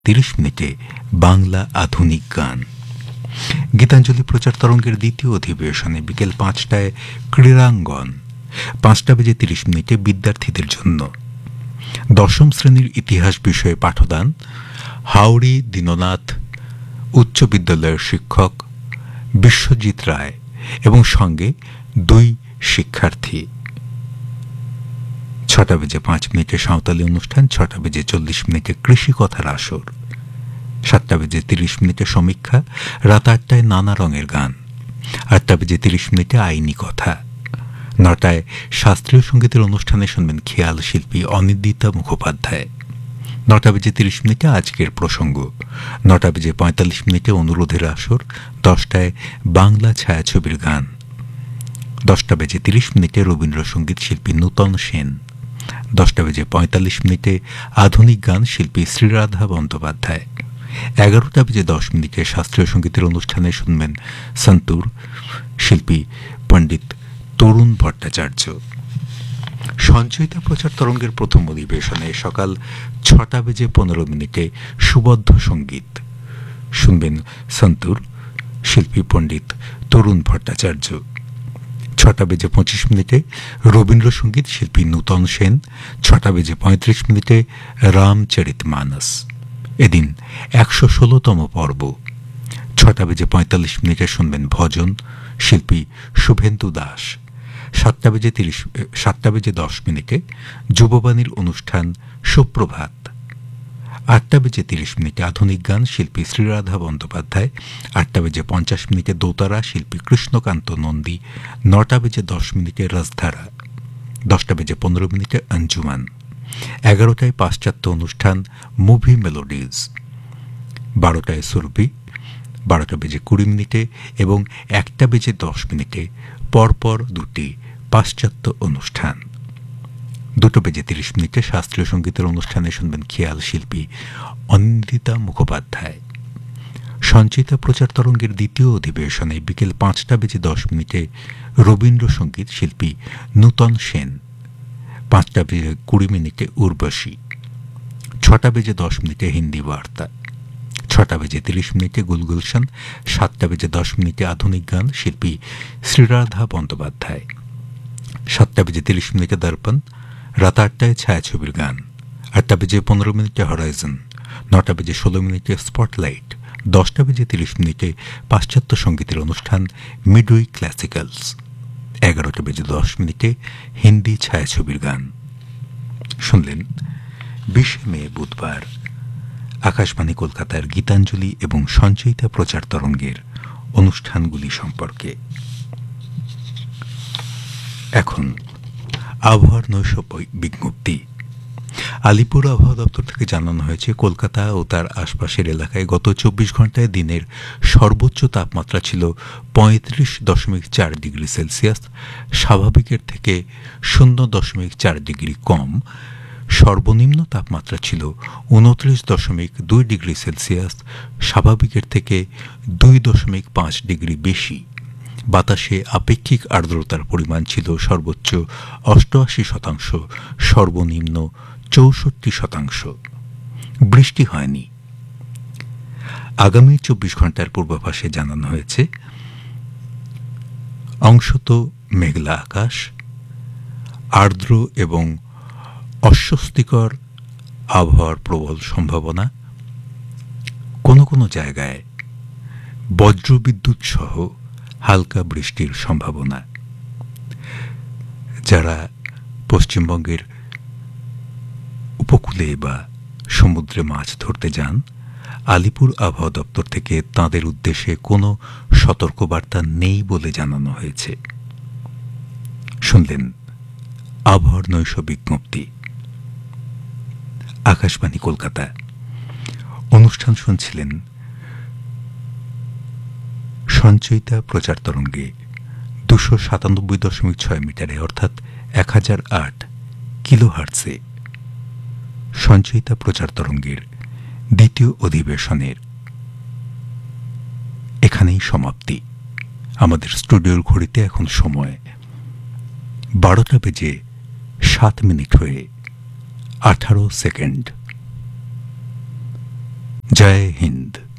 30 মিনিটে বাংলা আধুনিক গান। গীতাঞ্জলি প্রচার তরঙ্গের দ্বিতীয় অধিবেশনে বিকেল 5টায় ক্রীড়াঙ্গন, 5টা বেজে 30 মিনিটে বিদ্যার্থীদের জন্য। দশম শ্রেণীর ইতিহাস বিষয়ে পাঠদান হাওড়ি দীননাথ উচ্চ বিদ্যালয়ের শিক্ষক বিশ্বজিৎ রায় এবং সঙ্গে 2 শিক্ষার্থী। 6টা বেজে 5 মিনিটে সাঁওতালি অনুষ্ঠান, 6টা বেজে 40 মিনিটে কৃষি কথার আসর, 7টা বেজে 30 মিনিটে সমীক্ষা, রাত 8টায় নানা রঙের গান, 8টা বেজে 30 মিনিটে আইনি কথা, 9টায় শাস্ত্রীয় সঙ্গীতের অনুষ্ঠানে শুনবেন খেয়াল শিল্পী অনিন্দিতা মুখোপাধ্যায়, 9টা বেজে 30 মিনিটে আজকের প্রসঙ্গ, 9টা বেজে 45 মিনিটে অনুরোধের আসর, 10টায় বাংলা ছায়াছবির গান, 10টা বেজে 30 মিনিটে রবীন্দ্রসঙ্গীত শিল্পী নূতন সেন, 10টা বেজে 45 মিনিটে আধুনিক গান শিল্পী শ্রীরাধা বন্দ্যোপাধ্যায়, 11টা বেজে 10 মিনিটে শাস্ত্রীয় সঙ্গীতের অনুষ্ঠানে শুনবেন সন্তুর শিল্পী পণ্ডিত তরুণ ভট্টাচার্য। সঞ্চয়িতা প্রচার তরঙ্গের প্রথম অধিবেশনে সকাল 6টা বেজে 15 মিনিটে সুবদ্ধ সঙ্গীত শুনবেন সন্তুর শিল্পী পণ্ডিত তরুণ ভট্টাচার্য। 6টা বেজে 25 মিনিটে রবীন্দ্রসঙ্গীত শিল্পী নূতন সেন, 6টা বেজে 35 মিনিটে রামচরিতমানস, এদিন 116তম পর্ব। 6টা বেজে 45 মিনিটে শুনবেন ভজন শিল্পী শুভেন্দু দাস। 7টা বেজে 10 মিনিটে যুববাণীর অনুষ্ঠান সুপ্রভাত। 8টা বেজে 30 মিনিটে আধুনিক গান শিল্পী শ্রীরাধা বন্দ্যোপাধ্যায়, 8টা বেজে 50 মিনিটে দোতারা শিল্পী কৃষ্ণকান্ত নন্দী, 9টা বেজে 10 মিনিটে রসধারা, 10টা বেজে 15 মিনিটে অঞ্জুমান, 11টায় পাশ্চাত্য অনুষ্ঠান মুভি মেলোডিজ, 12টায় সুরভি, 12টা বেজে 20 মিনিটে এবং 1টা বেজে 10 মিনিটে পরপর 2টি পাশ্চাত্য অনুষ্ঠান। 2টা বেজে 30 মিনিটে শাস্ত্রীয় সঙ্গীতের অনুষ্ঠানে শুনবেন খেয়াল শিল্পী অনিন্দিতা মুখোপাধ্যায়। সঞ্চিতা প্রচার তরঙ্গের দ্বিতীয় অধিবেশনে বিকেল 5টা বেজে 10 মিনিটে রবীন্দ্রসঙ্গীত শিল্পী নূতন সেন, 5টা বেজে 20 মিনিটে উর্বশী, 6টা বেজে 10 মিনিটে হিন্দি বার্তা, 6টা বেজে 30 মিনিটে গুলগুলশন, 7টা বেজে 10 মিনিটে আধুনিক গান শিল্পী শ্রীরাধা বন্দ্যোপাধ্যায়, 7টা বেজে 30 মিনিটে দর্পণ, রাত 8টায় ছায়াছবির গান, 8টা বেজে 15 মিনিটে হরাইজন, 9টা বেজে 16 মিনিটে স্পটলাইট, 10টা বেজে 30 মিনিটে পাশ্চাত্য সঙ্গীতের অনুষ্ঠান মিডউই ক্লাসিক্যালস, 11টা বেজে 10 মিনিটে হিন্দি ছায়াছবির গান। শুনলেন 20 মে বুধবার আকাশবাণী কলকাতার গীতাঞ্জলি এবং সঞ্চয়িতা প্রচার তরঙ্গের অনুষ্ঠানগুলি সম্পর্কে। এখন আবহাওয়ার নৈশ বিজ্ঞপ্তি। আলিপুর আবহাওয়া দপ্তর থেকে জানানো হয়েছে, কলকাতা ও তার আশপাশের এলাকায় গত 24 ঘন্টায় দিনের সর্বোচ্চ তাপমাত্রা ছিল 35.4 ডিগ্রি সেলসিয়াস, স্বাভাবিকের থেকে 0.4 ডিগ্রি কম। সর্বনিম্ন তাপমাত্রা ছিল 29.2 ডিগ্রি সেলসিয়াস, স্বাভাবিকের থেকে 2.5 ডিগ্রি বেশি। বাতাসে আপেক্ষিক আর্দ্রতার পরিমাণ ছিল সর্বোচ্চ 88%, সর্বনিম্ন 64%। বৃষ্টি হয়নি। আগামী 24 ঘন্টার পূর্বাভাসে জানানো হয়েছে, অংশত মেঘলা আকাশ, আর্দ্র এবং অস্বস্তিকর আবহাওয়ার প্রবল সম্ভাবনা, কোনো কোনো জায়গায় বজ্রবিদ্যুৎ সহ হালকা বৃষ্টির সম্ভাবনা। যারা পশ্চিমবঙ্গের উপকূলে বা সমুদ্রে মাছ ধরতে যান, আলিপুর আবহাওয়া দপ্তর থেকে তাঁদের উদ্দেশ্যে কোনো সতর্কবার্তা নেই বলে জানানো হয়েছে। শুনলেন আবহাওয়ার নৈশ বিজ্ঞপ্তি। আকাশবাণী কলকাতা। অনুষ্ঠান শুনছিলেন সঞ্চয়িতা প্রচার তরঙ্গে 297.6 মিটারে অর্থাৎ 1008 কিলোহার্টজে সঞ্চয়িতা প্রচার তরঙ্গের দ্বিতীয় অধিবেশনের এখানেই সমাপ্তি। আমাদের স্টুডিওর ঘড়িতে এখন সময় 12টা বেজে 7 মিনিট হয়ে 18 সেকেন্ড। জয় হিন্দ।